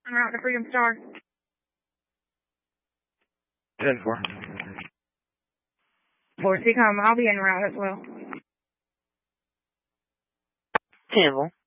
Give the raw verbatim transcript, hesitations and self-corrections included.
En route to Freedom Star. ten four. four C, come. I'll be en route as well. ten four.